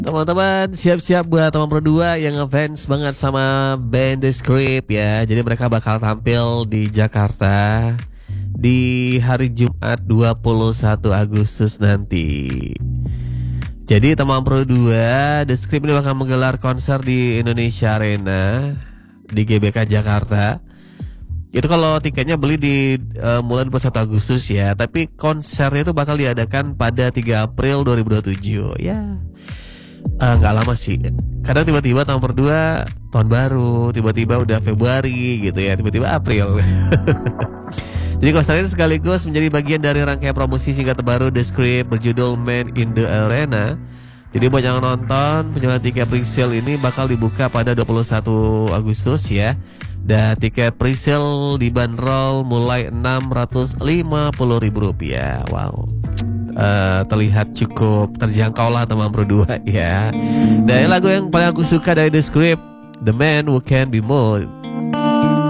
Teman-teman siap-siap buat teman berdua yang ngefans banget sama band The Script ya. Jadi mereka bakal tampil di Jakarta di hari Jumat 21 Agustus nanti. Jadi teman berdua The Script ini bakal menggelar konser di Indonesia Arena di GBK Jakarta. Itu kalau tiketnya beli di mulai 21 Agustus ya. Tapi konsernya itu bakal diadakan pada 3 April 2027 ya. Nggak lama sih. Kadang tiba-tiba tahun berdua tahun baru, tiba-tiba udah Februari gitu ya, tiba-tiba April. Jadi konser ini sekaligus menjadi bagian dari rangkaian promosi singkat terbaru The Script berjudul Man in the Arena. Jadi buat yang nonton, penjualan tiket pre-sale ini bakal dibuka pada 21 Agustus ya. Dan tiket pre-sale dibanderol mulai Rp650.000. Wow. Terlihat cukup terjangkau lah teman berdua ya. Dan lagu yang paling aku suka dari The Script, The Man Who Can Be Moved.